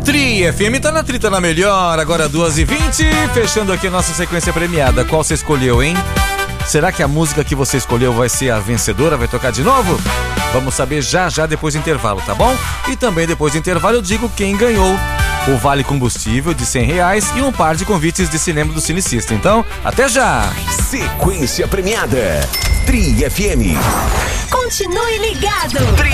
Tri FM tá na trita na melhor, agora 2h20, fechando aqui a nossa sequência premiada. Qual você escolheu, hein? Será que a música que você escolheu vai ser a vencedora? Vai tocar de novo? Vamos saber já depois do intervalo, tá bom? E também depois do intervalo eu digo quem ganhou o Vale Combustível de R$100 e um par de convites de cinema do Cinecista. Então, até já! Sequência premiada. Tri FM. Continue ligado.